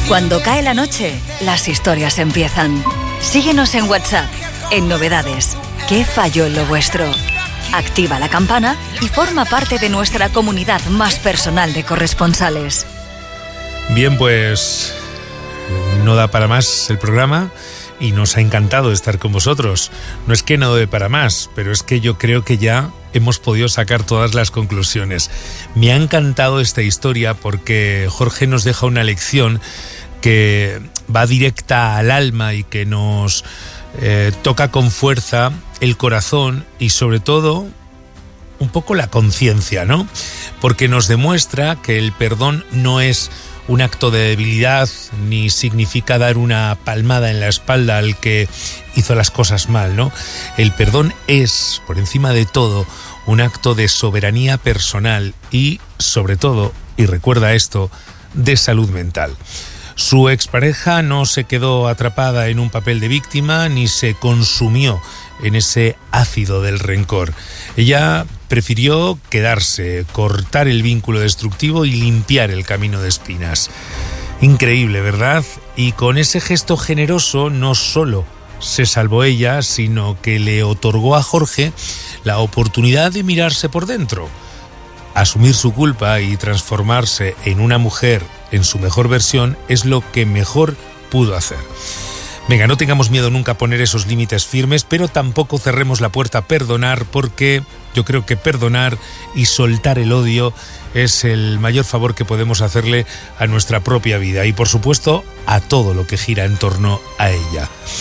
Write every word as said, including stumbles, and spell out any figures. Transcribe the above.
Cuando cae la noche, las historias empiezan. Síguenos en WhatsApp, en Novedades. ¿Qué falló en lo vuestro? Activa la campana y forma parte de nuestra comunidad más personal de corresponsales. Bien, pues no da para más el programa y nos ha encantado estar con vosotros. No es que no dé para más, pero es que yo creo que ya hemos podido sacar todas las conclusiones. Me ha encantado esta historia porque Jorge nos deja una lección que va directa al alma y que nos eh, toca con fuerza el corazón y sobre todo un poco la conciencia, ¿no? Porque nos demuestra que el perdón no es un acto de debilidad ni significa dar una palmada en la espalda al que hizo las cosas mal, ¿no? El perdón es, por encima de todo, un acto de soberanía personal y, sobre todo, y recuerda esto, de salud mental. Su expareja no se quedó atrapada en un papel de víctima ni se consumió en ese ácido del rencor. Ella prefirió quedarse, cortar el vínculo destructivo y limpiar el camino de espinas. Increíble, ¿verdad? Y con ese gesto generoso no solo se salvó ella, sino que le otorgó a Jorge la oportunidad de mirarse por dentro, asumir su culpa y transformarse en una mujer en su mejor versión es lo que mejor pudo hacer. Venga, no tengamos miedo nunca a poner esos límites firmes, pero tampoco cerremos la puerta a perdonar, porque yo creo que perdonar y soltar el odio es el mayor favor que podemos hacerle a nuestra propia vida y, por supuesto, a todo lo que gira en torno a ella.